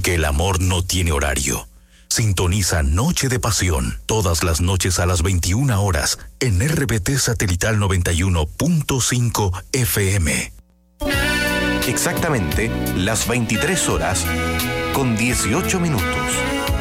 porque el amor no tiene horario. Sintoniza Noche de Pasión todas las noches a las 21 horas en RBT Satelital 91.5 FM. Exactamente las 23 horas con 18 minutos.